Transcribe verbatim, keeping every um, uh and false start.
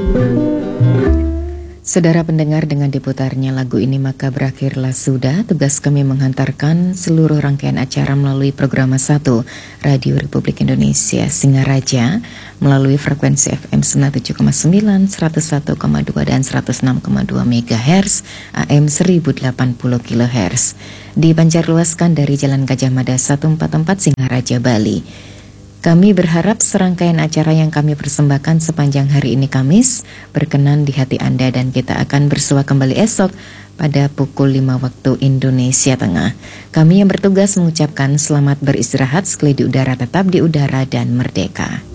Saudara pendengar, dengan diputarnya lagu ini maka berakhirlah sudah tugas kami menghantarkan seluruh rangkaian acara melalui program satu Radio Republik Indonesia Singaraja melalui frekuensi F M sembilan puluh tujuh koma sembilan, seratus satu koma dua dan seratus enam koma dua megahertz, A M seribu delapan puluh kilohertz. Dipancarluaskan dari Jalan Gajah Mada seratus empat puluh empat Singaraja, Bali. Kami berharap serangkaian acara yang kami persembahkan sepanjang hari ini Kamis berkenan di hati Anda, dan kita akan bersua kembali esok pada pukul lima waktu Indonesia Tengah. Kami yang bertugas mengucapkan selamat beristirahat, sekali di udara tetap di udara dan merdeka.